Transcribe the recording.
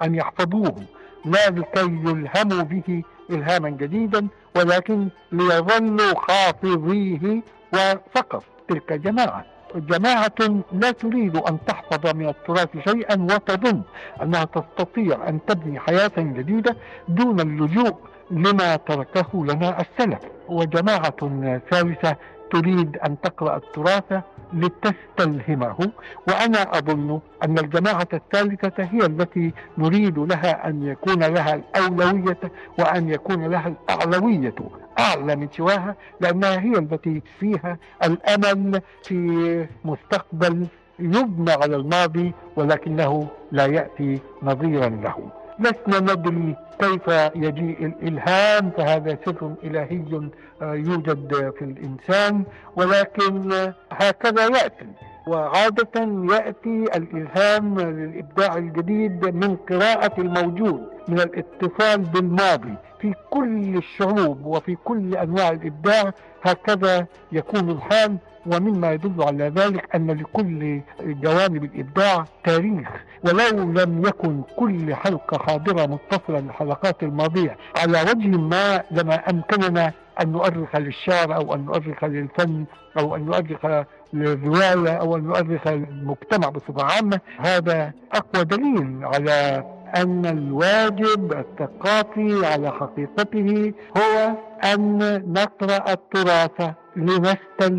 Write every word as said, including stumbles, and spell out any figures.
أن يحفظوه، لا لكي يلهموا به إلهاما جديدا، ولكن ليظلوا حافظيه وفقط. تلك جماعة جماعة لا تريد أن تحفظ من التراث شيئا، وتظن أنها تستطيع أن تبني حياة جديدة دون اللجوء لما تركه لنا السلف. وجماعة ثالثة تريد أن تقرأ التراث لتستلهمه، وأنا أظن أن الجماعة الثالثة هي التي نريد لها أن يكون لها الأولوية، وأن يكون لها الأعلوية أعلى من سواها، لأنها هي التي فيها الأمل في مستقبل يبنى على الماضي ولكنه لا يأتي نظيرا له. لسنا ندري كيف يجيء الإلهام، فهذا سر إلهي يوجد في الإنسان، ولكن هكذا يأتي. وعادة يأتي الإلهام للإبداع الجديد من قراءة الموجود، من الاتصال بالماضي في كل الشعوب وفي كل أنواع الإبداع. هكذا يكون الحال، ومما يدل على ذلك أن لكل جوانب الإبداع تاريخ، ولو لم يكن كل حلقة حاضرة متصلة للحلقات الماضية على وجه ما لما أمكننا أن نؤرخ للشعر أو أن نؤرخ للفن أو أن نؤرخ للرواية أو أن نؤرخ للمجتمع بصفة عامة. هذا أقوى دليل على أن الواجب الثقافي على حقيقته هو أن نقرأ التراث لنستلزم